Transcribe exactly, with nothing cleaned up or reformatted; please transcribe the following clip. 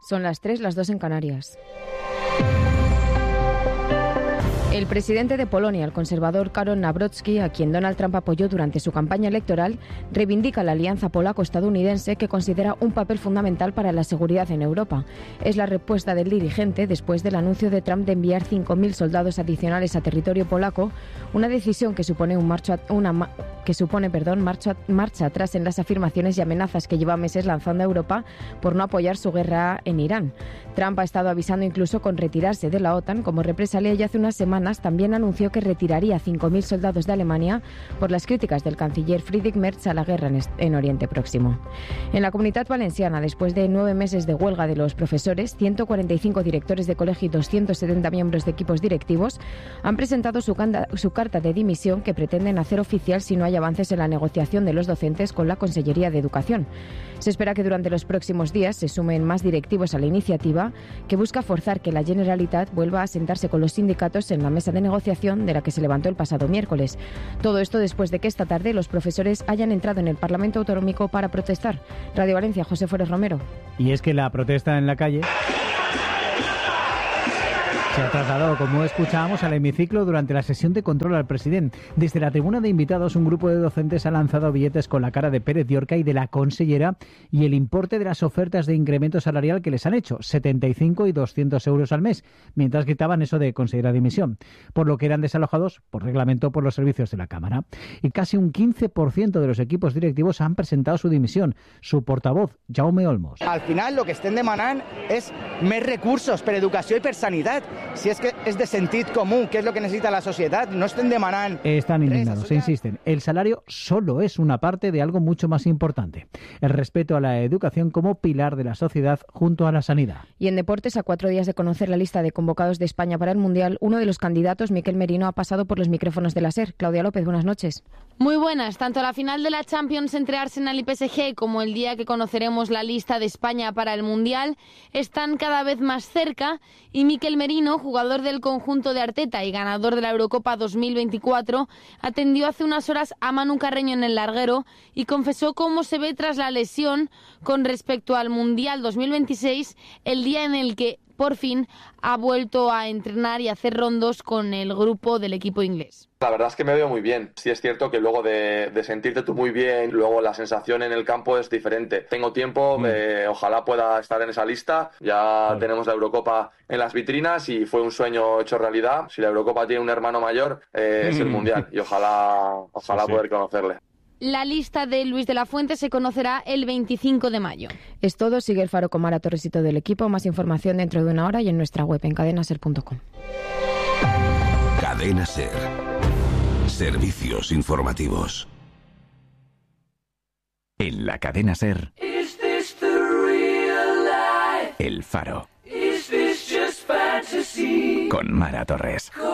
Son las tres, las dos en Canarias. El presidente de Polonia, el conservador Karol Nawrocki, a quien Donald Trump apoyó durante su campaña electoral, reivindica la alianza polaco-estadounidense que considera un papel fundamental para la seguridad en Europa. Es la respuesta del dirigente después del anuncio de Trump de enviar cinco mil soldados adicionales a territorio polaco, una decisión que supone, un marcha, una, que supone perdón, marcha, marcha atrás en las afirmaciones y amenazas que lleva meses lanzando a Europa por no apoyar su guerra en Irán. Trump ha estado avisando incluso con retirarse de la OTAN como represalia y hace unas semanas también anunció que retiraría cinco mil soldados de Alemania por las críticas del canciller Friedrich Merz a la guerra en, en Oriente Próximo. En la Comunitat Valenciana, después de nueve meses de huelga de los profesores, ciento cuarenta y cinco directores de colegio y doscientos setenta miembros de equipos directivos han presentado su, canda, su carta de dimisión que pretenden hacer oficial si no hay avances en la negociación de los docentes con la Consellería de Educación. Se espera que durante los próximos días se sumen más directivos a la iniciativa que busca forzar que la Generalitat vuelva a sentarse con los sindicatos en la mesa de negociación de la que se levantó el pasado miércoles. Todo esto después de que esta tarde los profesores hayan entrado en el Parlamento Autonómico para protestar. Radio Valencia, José Forés Romero. Y es que la protesta en la calle se ha trasladado, como escuchábamos, al hemiciclo durante la sesión de control al presidente. Desde la tribuna de invitados, un grupo de docentes ha lanzado billetes con la cara de Pérez Llorca y de la consellera y el importe de las ofertas de incremento salarial que les han hecho, setenta y cinco y doscientos euros al mes, mientras gritaban eso de consellera dimisión, por lo que eran desalojados por reglamento por los servicios de la Cámara. Y casi un quince por ciento de los equipos directivos han presentado su dimisión. Su portavoz, Jaume Olmos. Al final, lo que estem demanant és més recursos per educació i per sanitat. Si es que es de sentit común, que es lo que necesita la sociedad, no estén demanant. Están indignados, se insisten. El salario solo es una parte de algo mucho más importante. El respeto a la educación como pilar de la sociedad junto a la sanidad. Y en deportes, a cuatro días de conocer la lista de convocados de España para el Mundial, uno de los candidatos, Miquel Merino, ha pasado por los micrófonos de la SER. Claudia López, buenas noches. Muy buenas. Tanto la final de la Champions entre Arsenal y P S G como el día que conoceremos la lista de España para el Mundial están cada vez más cerca y Miquel Merino, jugador del conjunto de Arteta y ganador de la Eurocopa dos mil veinticuatro, atendió hace unas horas a Manu Carreño en el larguero y confesó cómo se ve tras la lesión con respecto al Mundial dos mil veintiséis, el día en el que por fin ha vuelto a entrenar y a hacer rondos con el grupo del equipo inglés. La verdad es que me veo muy bien. Sí es cierto que luego de, de sentirte tú muy bien, luego la sensación en el campo es diferente. Tengo tiempo, mm. eh, ojalá pueda estar en esa lista. Ya vale. Tenemos la Eurocopa en las vitrinas y fue un sueño hecho realidad. Si la Eurocopa tiene un hermano mayor, eh, es el Mundial y ojalá, ojalá sí, sí. poder conocerle. La lista de Luis de la Fuente se conocerá el veinticinco de mayo. Es todo. Sigue el Faro con Mara Torres y todo el equipo. Más información dentro de una hora y en nuestra web en cadena ser punto com. Cadena Ser. Servicios informativos. En la Cadena Ser. El Faro. Con Mara Torres.